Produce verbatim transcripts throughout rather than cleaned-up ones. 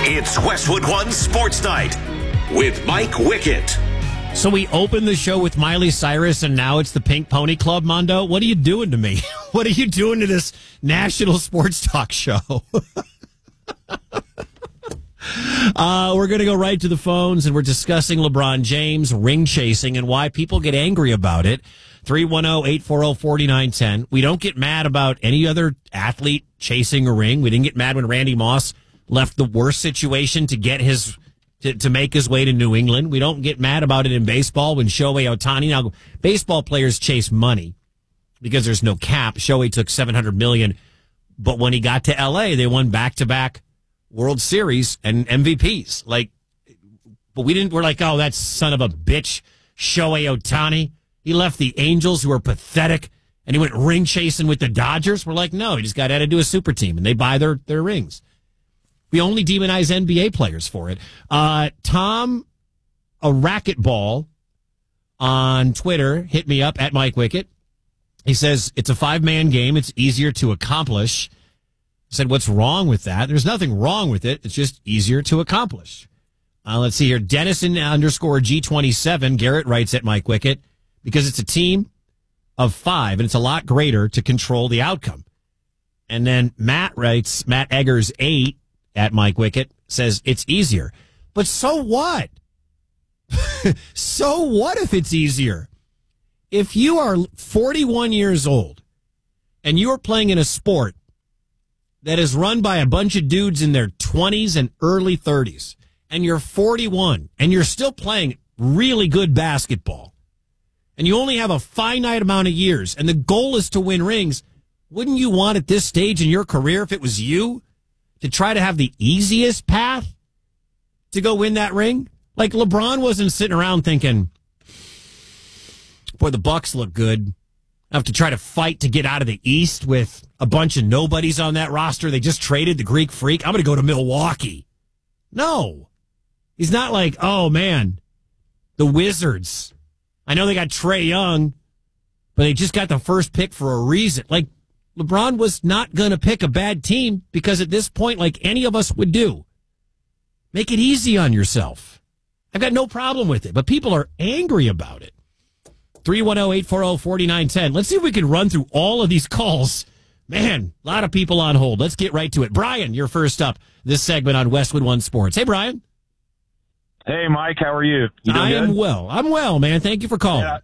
It's Westwood One Sports Night with Mike Wickett. So we opened the show with Miley Cyrus, and now it's the Pink Pony Club, Mondo. What are you doing to me? What are you doing to this national sports talk show? uh, we're going to go right to the phones, and we're discussing LeBron James ring chasing and why people get angry about it. three one zero, eight four zero, four nine one zero. We don't get mad about any other athlete chasing a ring. We didn't get mad when Randy Moss left the worst situation to get his to, to make his way to New England. We don't get mad about it in baseball when Shohei Ohtani. Now, baseball players chase money because there's no cap. Shohei took seven hundred million dollars, but when he got to L A, they won back-to-back World Series and M V Ps. Like, but we didn't. We're like, oh, that son of a bitch, Shohei Ohtani. He left the Angels, who are pathetic, and he went ring chasing with the Dodgers. We're like, no, he just got added to a super team, and they buy their their rings. We only demonize N B A players for it. Uh, Tom, a racquetball on Twitter, hit me up at Mike Wickett. He says, it's a five-man game. It's easier to accomplish. I said, what's wrong with that? There's nothing wrong with it. It's just easier to accomplish. Uh, let's see here. Dennison underscore G twenty-seven. Garrett writes at Mike Wickett, because it's a team of five, and it's a lot greater to control the outcome. And then Matt writes, Matt Eggers eight, at Mike Wickett, says it's easier. But so what? So what if it's easier? If you are forty-one years old and you are playing in a sport that is run by a bunch of dudes in their twenties and early thirties, and you're forty-one and you're still playing really good basketball, and you only have a finite amount of years, and the goal is to win rings, wouldn't you want at this stage in your career, if it was you, to try to have the easiest path to go win that ring? Like, LeBron wasn't sitting around thinking, boy, the Bucks look good. I have to try to fight to get out of the East with a bunch of nobodies on that roster. They just traded the Greek Freak. I'm going to go to Milwaukee. No. He's not like, oh, man, the Wizards. I know they got Trae Young, but they just got the first pick for a reason. Like, LeBron was not going to pick a bad team because at this point, like any of us would do, make it easy on yourself. I've got no problem with it, but people are angry about it. three one zero, eight four zero, four nine one zero. Let's see if we can run through all of these calls. Man, a lot of people on hold. Let's get right to it. Brian, you're first up this segment on Westwood One Sports. Hey, Brian. Hey, Mike. How are you? You doing I am good? well. I'm well, man. Thank you for calling. Yeah.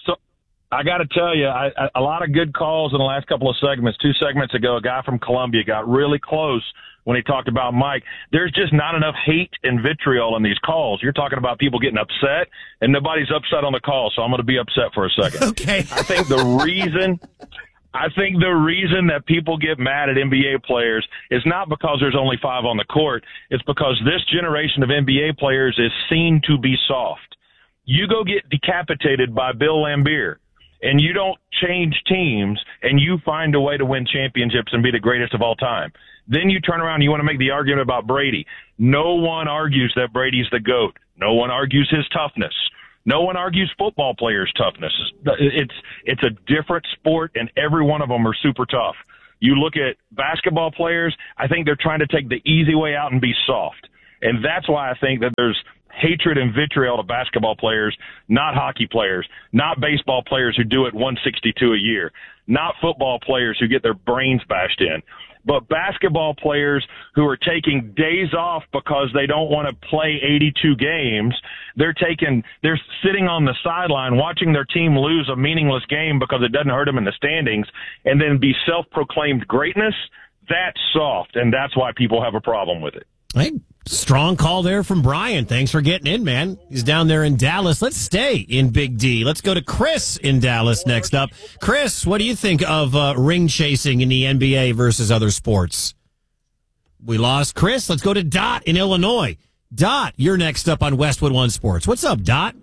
I got to tell you, I, I, a lot of good calls in the last couple of segments. Two segments ago, a guy from Columbia got really close when he talked about Mike. There's just not enough hate and vitriol in these calls. You're talking about people getting upset, and nobody's upset on the call, so I'm going to be upset for a second. Okay. I think the reason I think the reason that people get mad at N B A players is not because there's only five on the court. It's because this generation of N B A players is seen to be soft. You go get decapitated by Bill Laimbeer, and you don't change teams, and you find a way to win championships and be the greatest of all time. Then you turn around and you want to make the argument about Brady. No one argues that Brady's the GOAT. No one argues his toughness. No one argues football players' toughness. It's it's a different sport, and every one of them are super tough. You look at basketball players, I think they're trying to take the easy way out and be soft. And that's why I think that there's hatred and vitriol to basketball players, not hockey players, not baseball players who do it one sixty-two a year, not football players who get their brains bashed in, but basketball players who are taking days off because they don't want to play eighty-two games. They're taking, they're sitting on the sideline watching their team lose a meaningless game because it doesn't hurt them in the standings, and then be self-proclaimed greatness. That's soft, and that's why people have a problem with it. Hey, strong call there from Brian. Thanks for getting in, man. He's down there in Dallas. Let's stay in Big D. Let's go to Chris in Dallas next up. Chris, what do you think of uh, ring chasing in the N B A versus other sports? We lost Chris. Let's go to Dot in Illinois. Dot, you're next up on Westwood One Sports. What's up, Dot?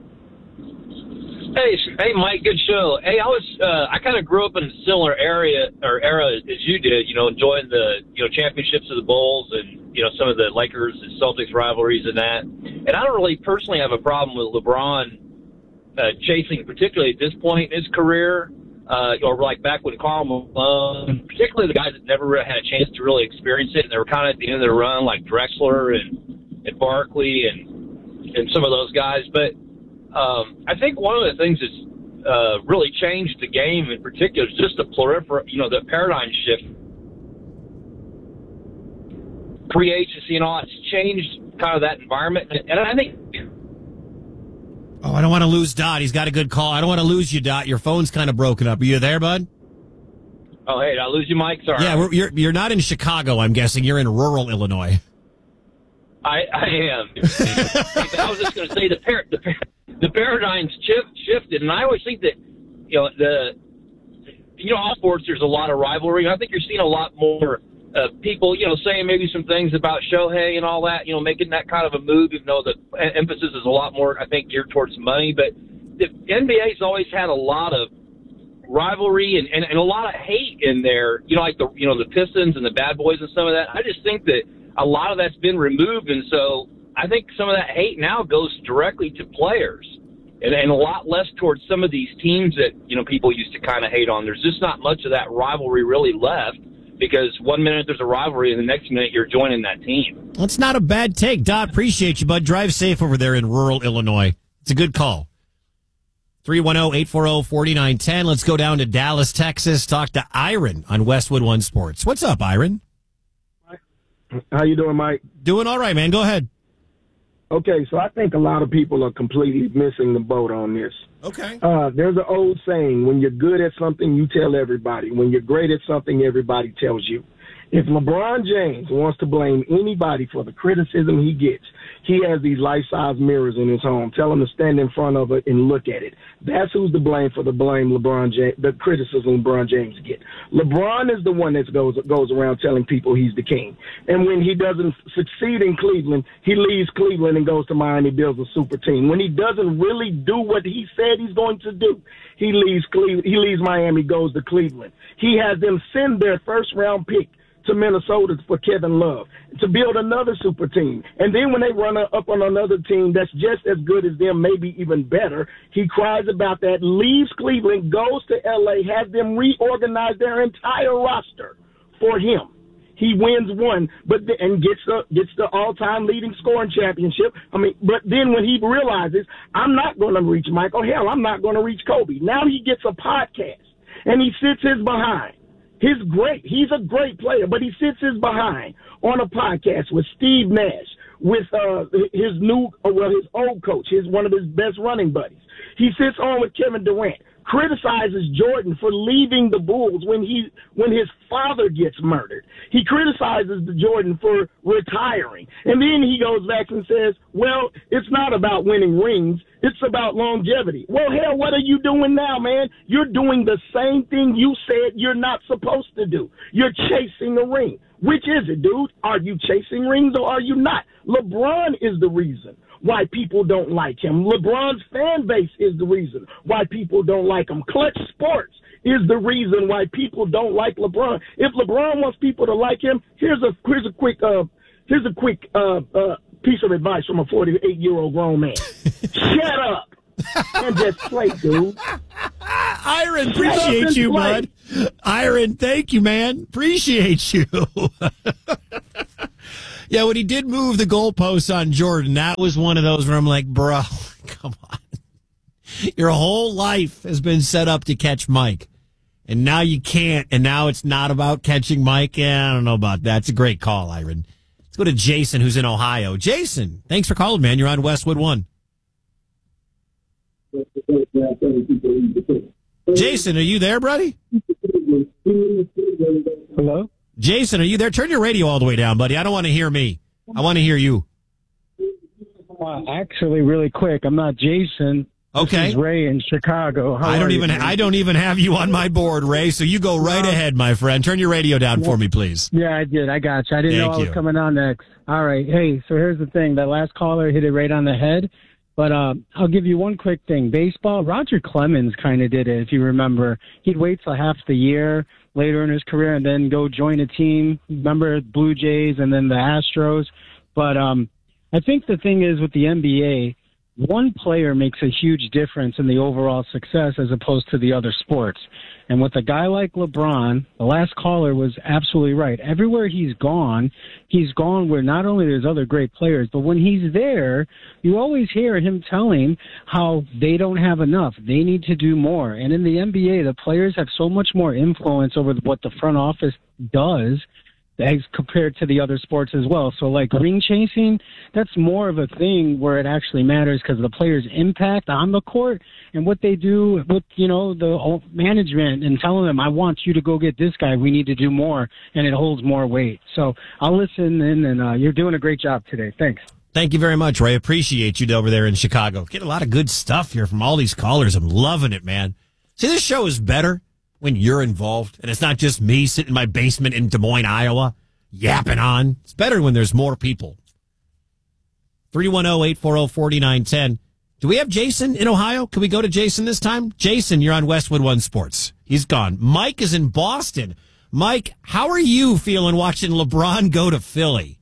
Hey, hey, Mike, good show. Hey, I was, uh, I kind of grew up in a similar area or era as you did, you know, enjoying the, you know, championships of the Bulls and, you know, some of the Lakers and Celtics rivalries and that. And I don't really personally have a problem with LeBron uh, chasing, particularly at this point in his career. uh, or like back when Karl Malone, particularly the guys that never really had a chance to really experience it, and they were kind of at the end of their run, like Drexler and, and Barkley and and some of those guys. But um, I think one of the things that's uh, really changed the game in particular is just the prolifer, you know, the paradigm shift. Free agency and all, it's changed kind of that environment. And I think... Oh, I don't want to lose Dot. He's got a good call. I don't want to lose you, Dot. Your phone's kind of broken up. Are you there, bud? Oh, hey, did I lose you, Mike? Sorry. Yeah, we're, you're you're not in Chicago, I'm guessing. You're in rural Illinois. I, I am. I was just going to say the, par- the, par- the paradigm's shift, shifted, and I always think that, you know, the you know, all sports, there's a lot of rivalry. I think you're seeing a lot more uh, people, you know, saying maybe some things about Shohei and all that, you know, making that kind of a move, even though the emphasis is a lot more, I think, geared towards money. But the N B A's always had a lot of rivalry and, and, and a lot of hate in there, you know, like the, you know, the Pistons and the Bad Boys and some of that. I just think that a lot of that's been removed. And so I think some of that hate now goes directly to players. And, and a lot less towards some of these teams that, you know, people used to kind of hate on. There's just not much of that rivalry really left, because one minute there's a rivalry and the next minute you're joining that team. That's not a bad take. Dot, appreciate you, bud. Drive safe over there in rural Illinois. It's a good call. three one zero, eight four zero, four nine one zero. Let's go down to Dallas, Texas. Talk to Iron on Westwood One Sports. What's up, Iron? How you doing, Mike? Doing all right, man. Go ahead. Okay, so I think a lot of people are completely missing the boat on this. Okay. Uh, there's an old saying, when you're good at something, you tell everybody. When you're great at something, everybody tells you. If LeBron James wants to blame anybody for the criticism he gets, he has these life-size mirrors in his home. Tell him to stand in front of it and look at it. That's who's to blame for the blame LeBron James, the criticism LeBron James gets. LeBron is the one that goes goes around telling people he's the king. And when he doesn't succeed in Cleveland, he leaves Cleveland and goes to Miami, builds a super team. When he doesn't really do what he said he's going to do, he leaves Cleveland, he leaves Miami, goes to Cleveland. He has them send their first-round pick to Minnesota for Kevin Love, to build another super team. And then when they run up on another team that's just as good as them, maybe even better, he cries about that, leaves Cleveland, goes to L A, has them reorganize their entire roster for him. He wins one, but and gets the gets the all-time leading scoring championship. I mean, but then when he realizes, I'm not going to reach Michael, hell, I'm not going to reach Kobe. Now he gets a podcast, and he sits his behind. He's great. He's a great player, but he sits his behind on a podcast with Steve Nash, with uh, his new, well, his old coach, his one of his best running buddies. He sits on with Kevin Durant, criticizes Jordan for leaving the Bulls when he when his father gets murdered. He criticizes the Jordan for retiring. And then he goes back and says, well, it's not about winning rings. It's about longevity. Well, hell, what are you doing now, man? You're doing the same thing you said you're not supposed to do. You're chasing a ring. Which is it, dude? Are you chasing rings or are you not? LeBron is the reason why people don't like him. LeBron's fan base is the reason why people don't like him. Clutch Sports is the reason why people don't like LeBron. If LeBron wants people to like him, here's a here's a quick uh here's a quick uh uh piece of advice from a forty-eight year old grown man. Shut up and just play, dude. Iron, appreciate you, bud. Iron, thank you, man. Appreciate you. Yeah, when he did move the goalposts on Jordan, that was one of those where I'm like, bro, come on. Your whole life has been set up to catch Mike, and now you can't, and now it's not about catching Mike. Yeah, I don't know about that. It's a great call, Iron. Let's go to Jason, who's in Ohio. Jason, thanks for calling, man. You're on Westwood One. Jason, are you there, buddy? Hello? Jason, are you there? Turn your radio all the way down, buddy. I don't want to hear me. I want to hear you. Uh, actually, really quick, I'm not Jason. Okay. This is Ray in Chicago. How I don't are even you, I don't even have you on my board, Ray, so you go right ahead, my friend. Turn your radio down for me, please. Yeah, I did. I got you. I didn't Thank know I was you. coming on next. All right. Hey, so here's the thing. That last caller hit it right on the head. But uh, I'll give you one quick thing. Baseball, Roger Clemens kind of did it, if you remember. He'd wait till half the year later in his career and then go join a team. Remember Blue Jays and then the Astros. But um, I think the thing is with the N B A, one player makes a huge difference in the overall success as opposed to the other sports. And with a guy like LeBron, the last caller was absolutely right. Everywhere he's gone, he's gone where not only there's other great players, but when he's there, you always hear him telling how they don't have enough. They need to do more. And in the N B A, the players have so much more influence over what the front office does as compared to the other sports as well. So like ring chasing, that's more of a thing where it actually matters because of the players' impact on the court and what they do with, you know, the management and telling them, I want you to go get this guy. We need to do more. And it holds more weight. So I'll listen in, and uh, you're doing a great job today. Thanks. Thank you very much, Ray. Appreciate you over there in Chicago. Get a lot of good stuff here from all these callers. I'm loving it, man. See, this show is better when you're involved, and it's not just me sitting in my basement in Des Moines, Iowa, yapping on. It's better when there's more people. three one zero, eight four zero, four nine one zero. Do we have Jason in Ohio? Can we go to Jason this time? Jason, you're on Westwood One Sports. He's gone. Mike is in Boston. Mike, how are you feeling watching LeBron go to Philly?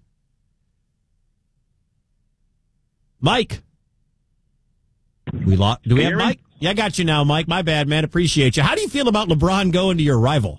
Mike. We lost. Do we have Mike? Yeah, I got you now, Mike. My bad, man. Appreciate you. How do you feel about LeBron going to your rival?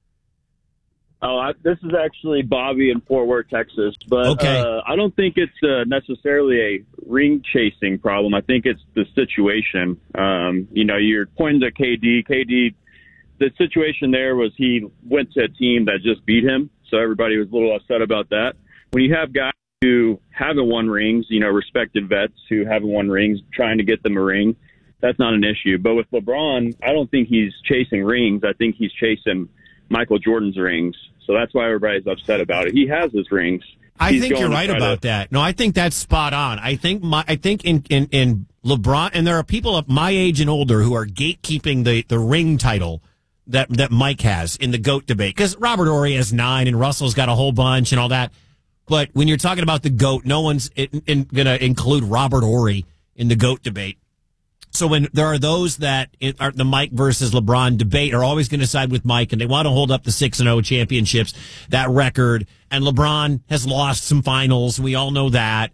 Oh, I, this is actually Bobby in Fort Worth, Texas. But okay. uh, I don't think it's uh, necessarily a ring chasing problem. I think it's the situation. Um, you know, you're pointing to K D. K D, the situation there was he went to a team that just beat him, so everybody was a little upset about that. When you have guys who haven't won rings, you know, respected vets who haven't won rings, trying to get them a ring, that's not an issue. But with LeBron, I don't think he's chasing rings. I think he's chasing Michael Jordan's rings. So that's why everybody's upset about it. He has his rings. I He's think you're right about to... that. No, I think that's spot on. I think my, I think in, in, in LeBron, and there are people of my age and older who are gatekeeping the, the ring title that, that Mike has in the GOAT debate. Because Robert Horry has nine and Russell's got a whole bunch and all that. But when you're talking about the GOAT, no one's in, in, going to include Robert Horry in the GOAT debate. So when there are those that are the Mike versus LeBron debate are always going to side with Mike, and they want to hold up the six and oh championships, that record. And LeBron has lost some finals. We all know that.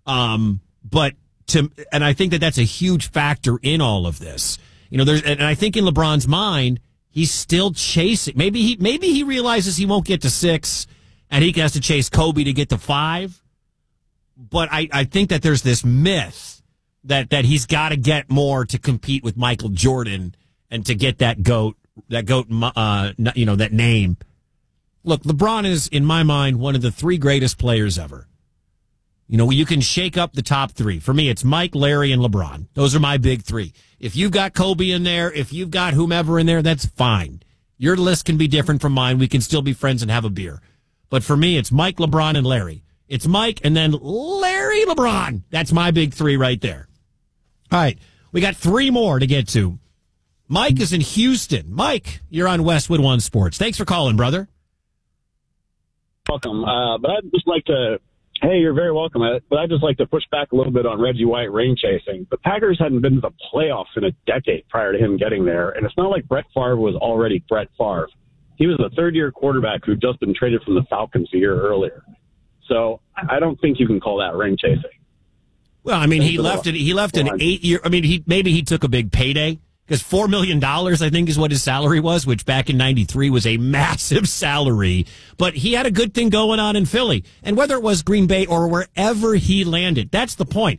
Um, but to, and I think that that's a huge factor in all of this. You know, there's, and I think in LeBron's mind, he's still chasing. Maybe he, maybe he realizes he won't get to six and he has to chase Kobe to get to five. But I, I think that there's this myth that that he's got to get more to compete with Michael Jordan and to get that GOAT, that GOAT, uh, you know, that name. Look, LeBron is, in my mind, one of the three greatest players ever. You know, you can shake up the top three. For me, it's Mike, Larry, and LeBron. Those are my big three. If you've got Kobe in there, if you've got whomever in there, that's fine. Your list can be different from mine. We can still be friends and have a beer. But for me, it's Mike, LeBron, and Larry. It's Mike and then Larry, LeBron. That's my big three right there. All right, we got three more to get to. Mike is in Houston. Mike, you're on Westwood One Sports. Thanks for calling, brother. Welcome. Uh, but I'd just like to, hey, you're very welcome. But I'd just like to push back a little bit on Reggie White ring chasing. The Packers hadn't been to the playoffs in a decade prior to him getting there. And it's not like Brett Favre was already Brett Favre. He was a third-year quarterback who'd just been traded from the Falcons a year earlier. So I don't think you can call that ring chasing. Well, I mean, he left it. He left an eight-year. I mean, he maybe he took a big payday because four million dollars, I think, is what his salary was, which back in ninety-three was a massive salary. But he had a good thing going on in Philly, and whether it was Green Bay or wherever he landed, that's the point.